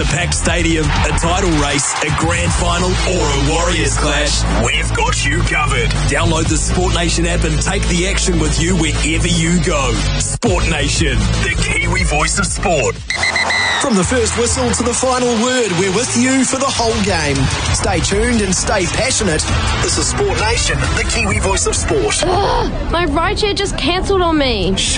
packed stadium, a title race, a grand final, or a Warriors clash, we've got you covered. Download the Sport Nation app and take the action with you wherever you go. Sport Nation, the Kiwi voice of sport. From the first whistle to the final word, we're with you for the whole game. Stay tuned and stay passionate. This is Sport Nation, the Kiwi voice of sport. My rideshare just cancelled on me.